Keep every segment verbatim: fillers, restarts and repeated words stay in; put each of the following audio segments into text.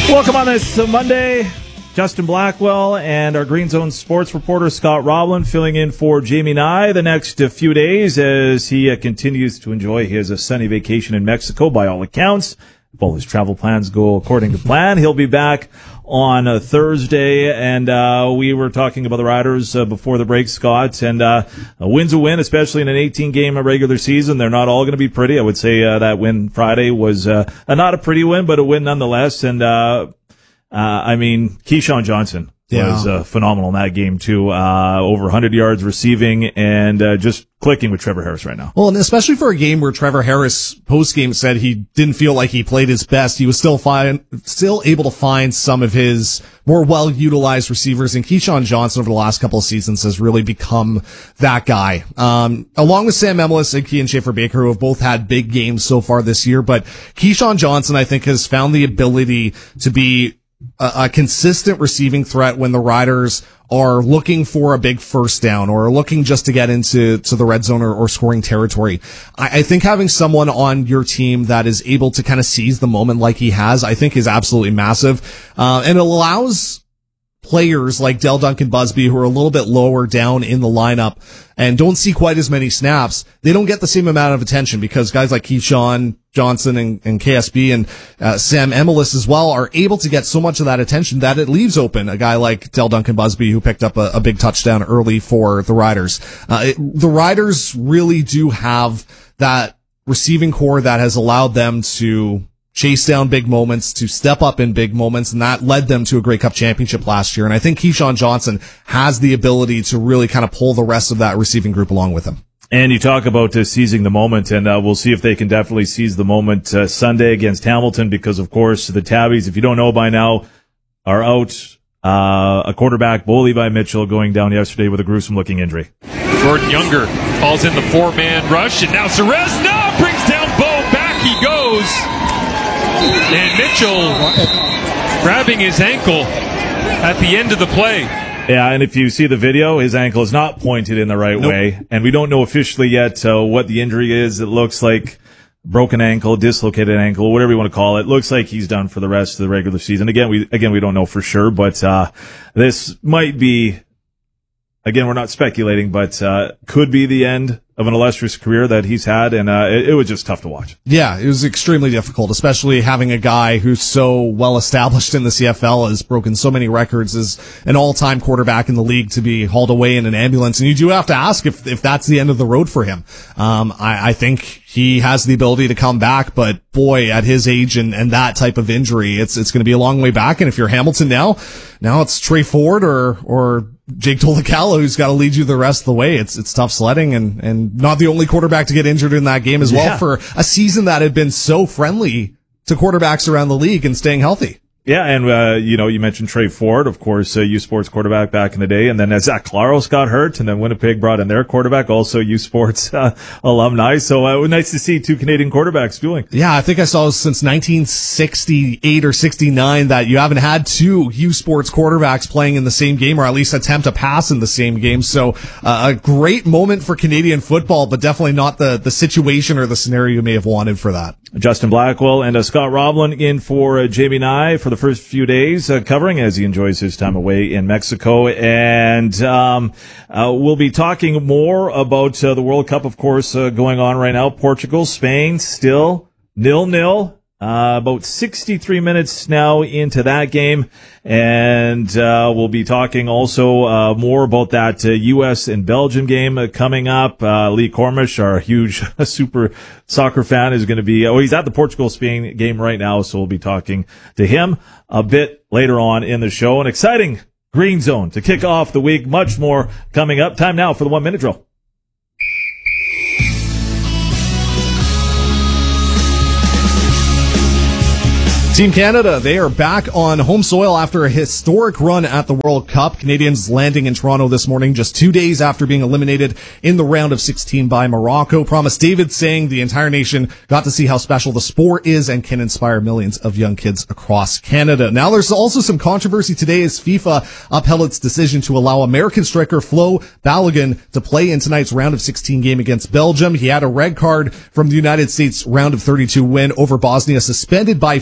Welcome on this uh, Monday. Justin Blackwell and our Green Zone sports reporter Scott Roblin filling in for Jamie Nye the next uh, few days as he uh, continues to enjoy his uh, sunny vacation in Mexico by all accounts. If all his travel plans go according to plan, he'll be back on uh, Thursday. And uh, we were talking about the Riders uh, before the break, Scott. And uh, a win's a win, especially in an eighteen-game regular season. They're not all going to be pretty. I would say uh, that win Friday was uh, not a pretty win, but a win nonetheless. And uh, uh, I mean, Keyshawn Johnson Yeah. was uh, phenomenal in that game too. Uh, over one hundred yards receiving and uh, just clicking with Trevor Harris right now. Well, and especially for a game where Trevor Harris post-game said he didn't feel like he played his best, he was still find, still able to find some of his more well-utilized receivers, and Keyshawn Johnson over the last couple of seasons has really become that guy. Um, along with Sam Emilus and Kian Schaffer-Baker, who have both had big games so far this year, but Keyshawn Johnson, I think, has found the ability to be a, a consistent receiving threat when the Riders are looking for a big first down or looking just to get into to the red zone or, or scoring territory. I, I think having someone on your team that is able to kind of seize the moment like he has, I think is absolutely massive. Uh, and it allows players like Del Duncan Busby, who are a little bit lower down in the lineup and don't see quite as many snaps, they don't get the same amount of attention because guys like Keyshawn Johnson and, and K S B and uh, Sam Emilus as well are able to get so much of that attention that it leaves open a guy like Del Duncan Busby, who picked up a, a big touchdown early for the Riders. Uh, it, the Riders really do have that receiving core that has allowed them to chase down big moments, to step up in big moments, and that led them to a Grey Cup championship last year. And I think Keyshawn Johnson has the ability to really kind of pull the rest of that receiving group along with him. And you talk about uh, seizing the moment, and uh, we'll see if they can definitely seize the moment uh, Sunday against Hamilton because, of course, the Tabbies, if you don't know by now, are out. Uh, a quarterback, Bo Levi Mitchell, going down yesterday with a gruesome-looking injury. Jordan Younger calls in the four-man rush, and now Cerez now brings down Bo. Back he goes. And Mitchell grabbing his ankle at the end of the play. Yeah, and if you see the video, his ankle is not pointed in the right Nope. way. And we don't know officially yet uh, what the injury is. It looks like broken ankle, dislocated ankle, whatever you want to call it. Looks like he's done for the rest of the regular season. Again, we again we don't know for sure, but uh, this might be, again, we're not speculating, but uh, could be the end of an illustrious career that he's had, and uh, it, it was just tough to watch. Yeah, it was extremely difficult, especially having a guy who's so well established in the C F L, has broken so many records, is an all-time quarterback in the league, to be hauled away in an ambulance. And you do have to ask if if that's the end of the road for him. Um, I, I think he has the ability to come back, but boy, at his age and, and that type of injury, it's it's going to be a long way back. And if you're Hamilton now, now it's Trey Ford or or Jake Tolacala who's got to lead you the rest of the way. It's it's tough sledding, and and not the only quarterback to get injured in that game as well, Yeah. for a season that had been so friendly to quarterbacks around the league and staying healthy. Yeah, and, uh, you know, you mentioned Trey Ford, of course, uh, U Sports quarterback back in the day, and then as Zach Claros got hurt, and then Winnipeg brought in their quarterback, also U Sports uh, alumni. So uh, it was nice to see two Canadian quarterbacks dueling. Yeah, I think I saw since nineteen sixty-eight or sixty-nine that you haven't had two U Sports quarterbacks playing in the same game, or at least attempt a pass in the same game. So uh, a great moment for Canadian football, but definitely not the, the situation or the scenario you may have wanted for that. Justin Blackwell and uh, Scott Roblin in for uh, Jamie Nye for the first few days, uh, covering as he enjoys his time away in Mexico. And um, uh, we'll be talking more about uh, the World Cup, of course, uh, going on right now. Portugal, Spain, still nil-nil. Uh, about sixty-three minutes now into that game. And uh, we'll be talking also uh, more about that uh, U S and Belgium game uh, coming up. Uh, Lee Cormish, our huge super soccer fan, is going to be, oh, he's at the Portugal-Spain game right now, so we'll be talking to him a bit later on in the show. An exciting Green Zone to kick off the week. Much more coming up. Time now for the one-minute drill. Team Canada, they are back on home soil after a historic run at the World Cup. Canadians landing in Toronto this morning just two days after being eliminated in the round of sixteen by Morocco. Promise David saying the entire nation got to see how special the sport is and can inspire millions of young kids across Canada. Now there's also some controversy today as FIFA upheld its decision to allow American striker Flo Balogun to play in tonight's round of sixteen game against Belgium. He had a red card from the United States round of thirty-two win over Bosnia, suspended by FIFA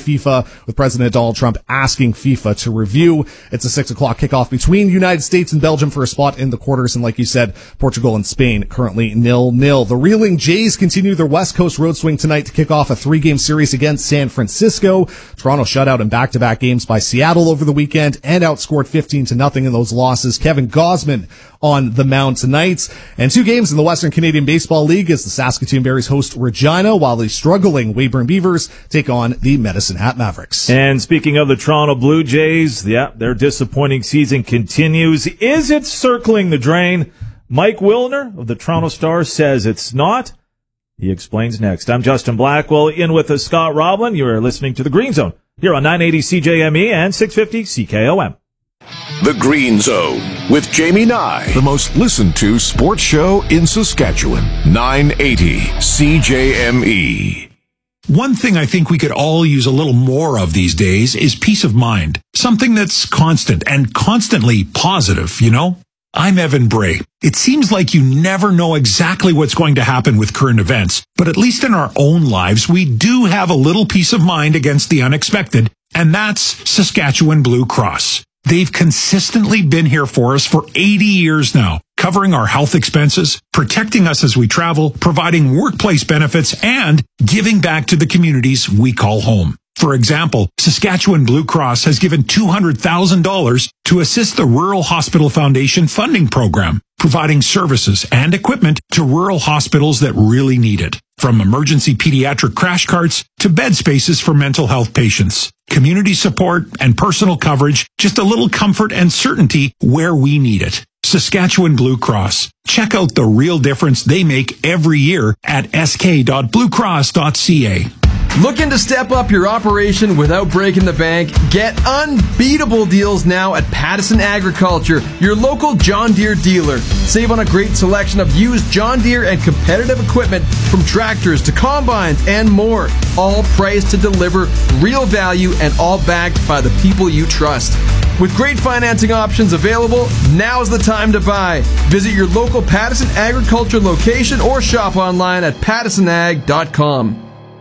Russia, with President Donald Trump asking FIFA to review. It's a six o'clock kickoff between the United States and Belgium for a spot in the quarters. And like you said, Portugal and Spain currently nil nil. The Reeling Jays continue their West Coast road swing tonight to kick off a three-game series against San Francisco. Toronto shut out in back-to-back games by Seattle over the weekend and outscored fifteen to nothing in those losses. Kevin Gausman on the mound tonight. And two games in the Western Canadian Baseball League as the Saskatoon Berries host Regina, while the struggling Weyburn Beavers take on the Medicine Hat Mavericks. And speaking of the Toronto Blue Jays, yeah, their disappointing season continues. Is it circling the drain? Mike Wilner of the Toronto Star says it's not. He explains next. I'm Justin Blackwell, in with us, Scott Roblin. You are listening to The Green Zone here on nine eighty C J M E and six fifty C K O M. The Green Zone with Jamie Nye, the most listened to sports show in Saskatchewan. nine eighty C J M E. One thing I think we could all use a little more of these days is peace of mind. Something that's constant and constantly positive, you know? I'm Evan Bray. It seems like you never know exactly what's going to happen with current events, but at least in our own lives, we do have a little peace of mind against the unexpected, and that's Saskatchewan Blue Cross. They've consistently been here for us for eighty years now, covering our health expenses, protecting us as we travel, providing workplace benefits, and giving back to the communities we call home. For example, Saskatchewan Blue Cross has given two hundred thousand dollars to assist the Rural Hospital Foundation funding program, providing services and equipment to rural hospitals that really need it. From emergency pediatric crash carts to bed spaces for mental health patients. Community support and personal coverage, just a little comfort and certainty where we need it. Saskatchewan Blue Cross. Check out the real difference they make every year at s k dot blue cross dot c a. Looking to step up your operation without breaking the bank? Get unbeatable deals now at Pattison Agriculture, your local John Deere dealer. Save on a great selection of used John Deere and competitive equipment, from tractors to combines and more. All priced to deliver real value and all backed by the people you trust. With great financing options available, now's the time to buy. Visit your local Pattison Agriculture location or shop online at pattison ag dot com.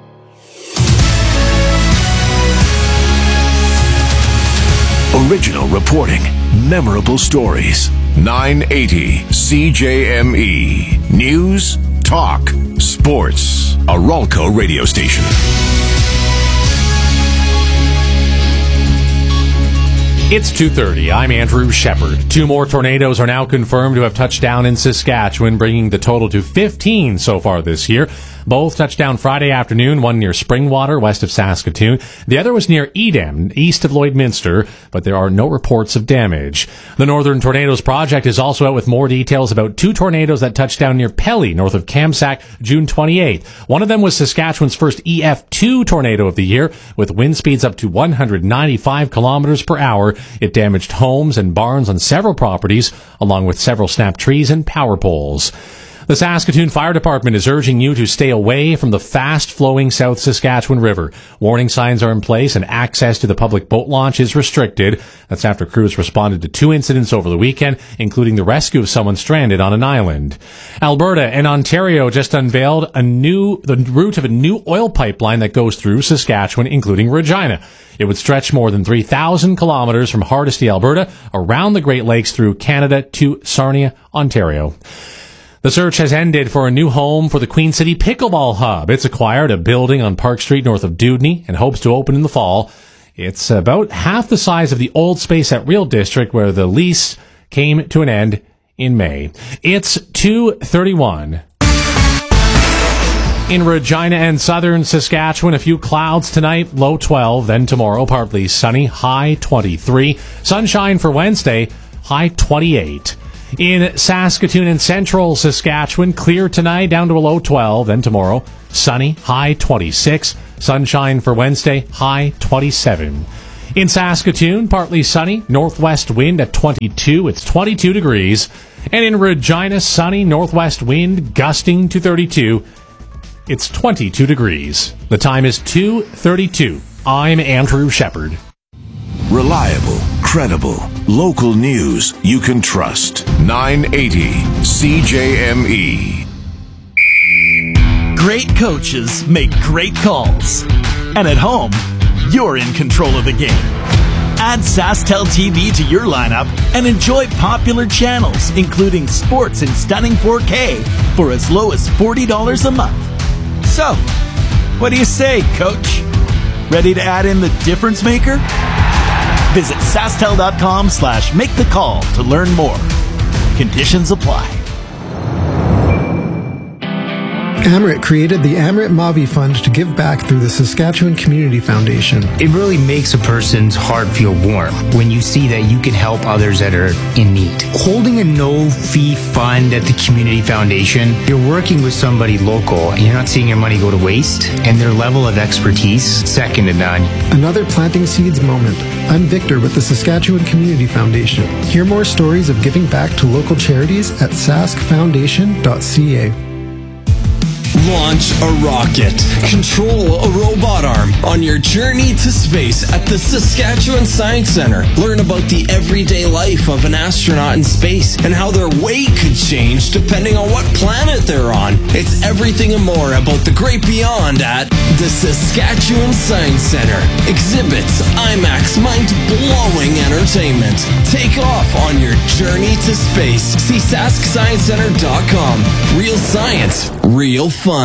Original reporting, memorable stories. nine eighty C J M E. News, talk, sports. A Ralco radio station. It's two thirty. I'm Andrew Shepard. Two more tornadoes are now confirmed to have touched down in Saskatchewan, bringing the total to fifteen so far this year. Both touched down Friday afternoon, one near Springwater, west of Saskatoon. The other was near Edam, east of Lloydminster, but there are no reports of damage. The Northern Tornadoes Project is also out with more details about two tornadoes that touched down near Pelly, north of Kamsack, June twenty-eighth. One of them was Saskatchewan's first E F two tornado of the year, with wind speeds up to one hundred ninety-five kilometers per hour. It damaged homes and barns on several properties, along with several snapped trees and power poles. The Saskatoon Fire Department is urging you to stay away from the fast-flowing South Saskatchewan River. Warning signs are in place and access to the public boat launch is restricted. That's after crews responded to two incidents over the weekend, including the rescue of someone stranded on an island. Alberta and Ontario just unveiled a new, the route of a new oil pipeline that goes through Saskatchewan, including Regina. It would stretch more than three thousand kilometers from Hardisty, Alberta, around the Great Lakes through Canada to Sarnia, Ontario. The search has ended for a new home for the Queen City Pickleball Hub. It's acquired a building on Park Street north of Dewdney and hopes to open in the fall. It's about half the size of the old space at Real District, where the lease came to an end in May. It's two thirty-one. In Regina and southern Saskatchewan, a few clouds tonight, low twelve. Then tomorrow, partly sunny, high twenty-three. Sunshine for Wednesday, high twenty-eight. In Saskatoon and central Saskatchewan, clear tonight, down to a low twelve. Then tomorrow, sunny, high twenty-six. Sunshine for Wednesday, high twenty-seven. In Saskatoon, partly sunny, northwest wind at twenty-two. It's twenty-two degrees. And in Regina, sunny, northwest wind gusting to thirty-two. It's twenty-two degrees. The time is two thirty-two. I'm Andrew Shepard. Reliable, credible, local news you can trust. nine eighty C J M E. Great coaches make great calls. And at home, you're in control of the game. Add SaskTel T V to your lineup and enjoy popular channels, including sports in stunning four K for as low as forty dollars a month. So, what do you say, Coach? Ready to add in the difference maker? Visit SaskTel.com slash make the call to learn more. Conditions apply. Amrit created the Amrit Mavi Fund to give back through the Saskatchewan Community Foundation. It really makes a person's heart feel warm when you see that you can help others that are in need. Holding a no-fee fund at the Community Foundation, you're working with somebody local and you're not seeing your money go to waste, and their level of expertise, second to none. Another planting seeds moment. I'm Victor with the Saskatchewan Community Foundation. Hear more stories of giving back to local charities at sask foundation dot c a. Launch a rocket. Control a robot arm on your journey to space at the Saskatchewan Science Centre. Learn about the everyday life of an astronaut in space and how their weight could change depending on what planet they're on. It's everything and more about the great beyond at the Saskatchewan Science Centre. Exhibits, IMAX, mind-blowing entertainment. Take off on your journey to space. See sask science centre dot com. Real science, real fun.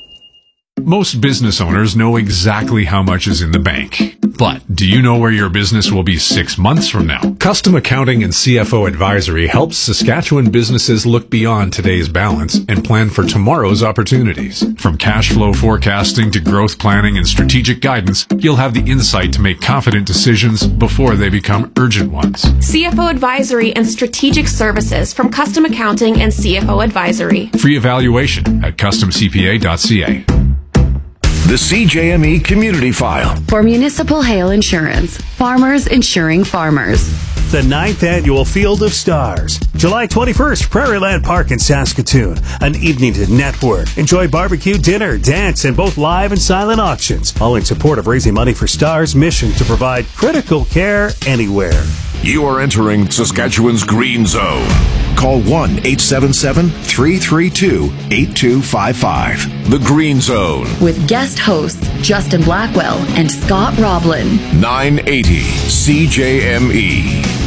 Most business owners know exactly how much is in the bank. But do you know where your business will be six months from now? Custom Accounting and C F O Advisory helps Saskatchewan businesses look beyond today's balance and plan for tomorrow's opportunities. From cash flow forecasting to growth planning and strategic guidance, you'll have the insight to make confident decisions before they become urgent ones. C F O Advisory and Strategic Services from Custom Accounting and C F O Advisory. Free evaluation at custom c p a dot c a. The C J M E Community File. For Municipal Hail Insurance. Farmers insuring farmers. The ninth Annual Field of Stars. July twenty-first, Prairie Land Park in Saskatoon. An evening to network. Enjoy barbecue, dinner, dance, and both live and silent auctions. All in support of raising money for Stars' mission to provide critical care anywhere. You are entering Saskatchewan's Green Zone. Call one eight seven seven, three three two, eight two five five. The Green Zone. With guest hosts Justin Blackwell and Scott Roblin. nine eighty C J M E.